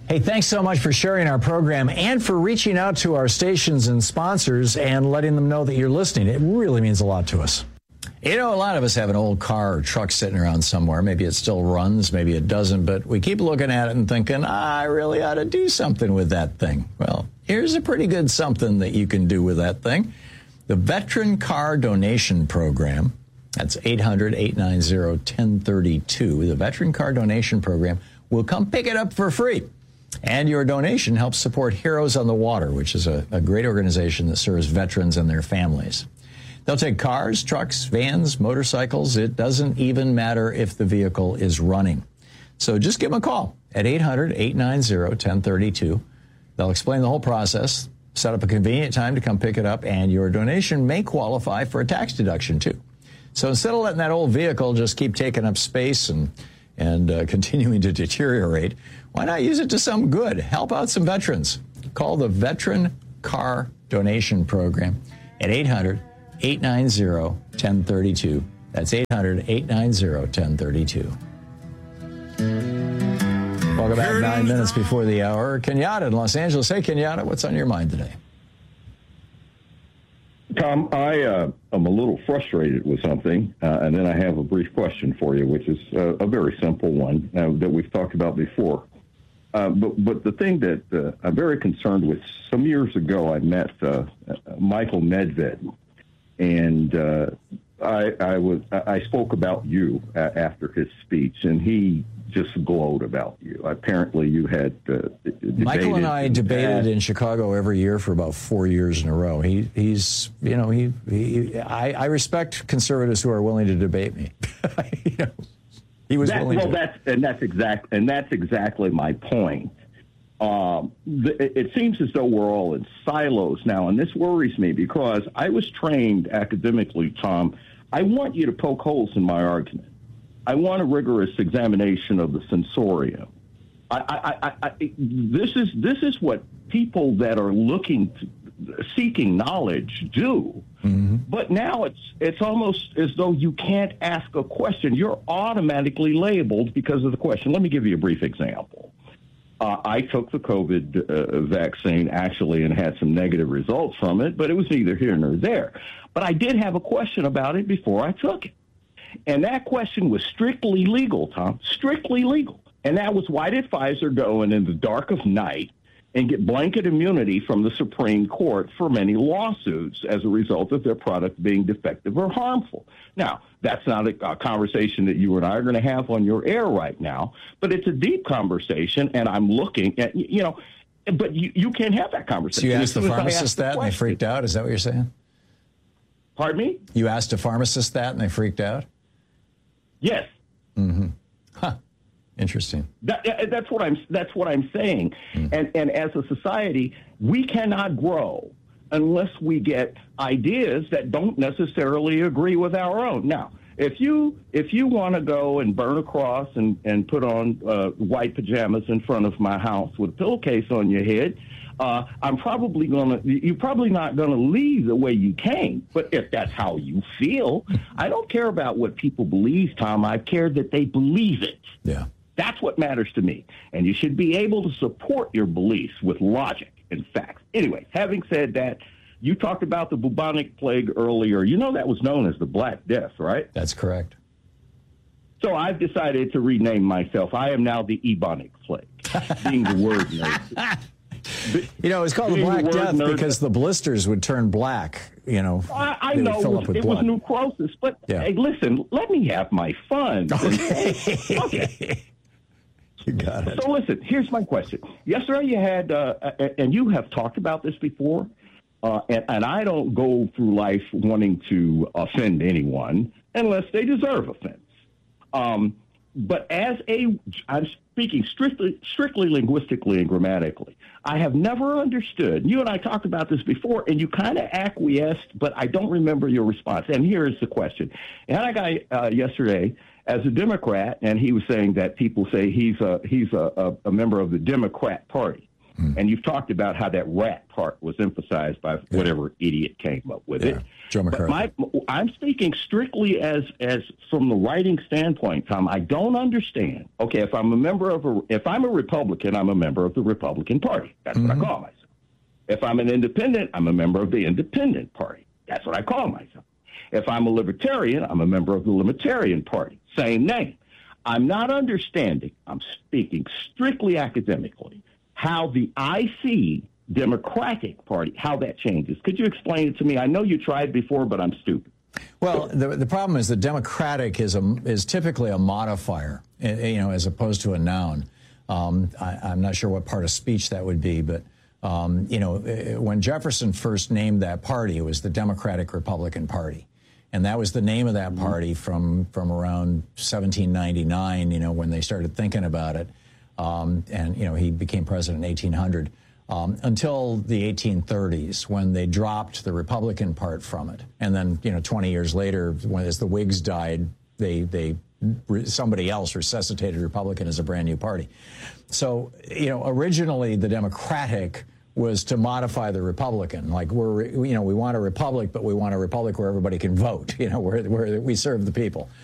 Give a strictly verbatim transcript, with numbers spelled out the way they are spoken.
Hey, thanks so much for sharing our program and for reaching out to our stations and sponsors and letting them know that you're listening. It really means a lot to us. You know, a lot of us have an old car or truck sitting around somewhere. Maybe it still runs, maybe it doesn't, but we keep looking at it and thinking, ah, I really ought to do something with that thing. Well, here's a pretty good something that you can do with that thing. The Veteran Car Donation Program, that's eight hundred, eight nine zero, one zero three two. The Veteran Car Donation Program will come pick it up for free. And your donation helps support Heroes on the Water, which is a, a great organization that serves veterans and their families. They'll take cars, trucks, vans, motorcycles. It doesn't even matter if the vehicle is running. So just give them a call at eight hundred, eight nine zero, one zero three two. They'll explain the whole process, set up a convenient time to come pick it up, and your donation may qualify for a tax deduction, too. So instead of letting that old vehicle just keep taking up space and and uh, continuing to deteriorate, why not use it to some good? Help out some veterans. Call the Veteran Car Donation Program at eight hundred, eight nine zero, one zero three two. That's eight hundred, eight nine zero, one zero three two. Welcome back, nine minutes before the hour. Kenyatta in Los Angeles. Hey, Kenyatta, what's on your mind today? Tom, I uh, am a little frustrated with something, uh, and then I have a brief question for you, which is uh, a very simple one uh, that we've talked about before. Uh, but, but the thing that uh, I'm very concerned with, some years ago I met uh, Michael Medved, and uh, I, I was I spoke about you uh, after his speech, and he just glowed about you. Apparently, you had uh, Michael and I debated in Chicago every year for about four years in a row. He, he's, you know, he, he I, I respect conservatives who are willing to debate me. you know, he was that, willing. Well, to. that's and that's exact and that's exactly my point. Um, the, it seems as though we're all in silos now, and this worries me because I was trained academically, Tom. I want you to poke holes in my argument. I want a rigorous examination of the sensorium. I, I, I, I, this is this is what people that are looking, to, seeking knowledge do. Mm-hmm. But now it's it's almost as though you can't ask a question. You're automatically labeled because of the question. Let me give you a brief example. Uh, I took the COVID uh, vaccine, actually, and had some negative results from it, but it was neither here nor there. But I did have a question about it before I took it. And that question was strictly legal, Tom, strictly legal. And that was, why did Pfizer go in, in the dark of night and get blanket immunity from the Supreme Court for many lawsuits as a result of their product being defective or harmful? Now, that's not a, a conversation that you and I are going to have on your air right now, but it's a deep conversation, and I'm looking at, you know, but you, you can't have that conversation. So you asked the pharmacist that, and they freaked out? Is that what you're saying? Pardon me? You asked a pharmacist that, and they freaked out? Yes. Mm-hmm. Huh. Interesting. That, that's what I'm. That's what I'm saying. Mm. And and as a society, we cannot grow unless we get ideas that don't necessarily agree with our own. Now, if you if you want to go and burn a cross and and put on uh, white pajamas in front of my house with a pillowcase on your head, uh, I'm probably gonna. You're probably not gonna leave the way you came. But if that's how you feel, I don't care about what people believe, Tom. I care that they believe it. Yeah. That's what matters to me. And you should be able to support your beliefs with logic and facts. Anyway, having said that, you talked about the bubonic plague earlier. You know that was known as the Black Death, right? That's correct. So I've decided to rename myself. I am now the Ebonic plague, being the word nerd. You know, it's called the Black Death because the blisters would turn black, you know. I, I know it, was, it was necrosis, but yeah. Hey, listen, let me have my fun. Okay. Okay. You got it. So listen, here's my question. Yesterday you had, uh, and you have talked about this before, uh, and, and I don't go through life wanting to offend anyone unless they deserve offense. Um, but as a, I'm speaking strictly, strictly linguistically and grammatically, I have never understood, you and I talked about this before, and you kind of acquiesced, but I don't remember your response. And here is the question. I had a guy uh, yesterday as a Democrat, and he was saying that people say he's a he's a, a, a member of the Democrat Party. Mm. And you've talked about how that rat part was emphasized by yeah. whatever idiot came up with yeah. it. Joe McCarthy. My, I'm speaking strictly as as from the writing standpoint, Tom. I don't understand. Okay, if I'm a member of a, if I'm a Republican, I'm a member of the Republican Party. That's mm-hmm. what I call myself. If I'm an independent, I'm a member of the Independent Party. That's what I call myself. If I'm a libertarian, I'm a member of the Libertarian Party. Same name. I'm not understanding. I'm speaking strictly academically. How the I C Democratic Party, how that changes. Could you explain it to me? I know you tried before, but I'm stupid. Well, the the problem is the Democratic is a is typically a modifier, you know, as opposed to a noun. Um, I, I'm not sure what part of speech that would be, but um, you know, when Jefferson first named that party, it was the Democratic Republican Party, and that was the name of that party from from around seventeen ninety-nine. You know, when they started thinking about it, um, and you know, he became president in eighteen hundred. Um, until the eighteen thirties, when they dropped the Republican part from it, and then you know twenty years later, when as the Whigs died, they they somebody else resuscitated Republican as a brand new party. So you know originally the Democratic was to modify the Republican, like we're you know we want a republic, but we want a republic where everybody can vote, you know where where we serve the people.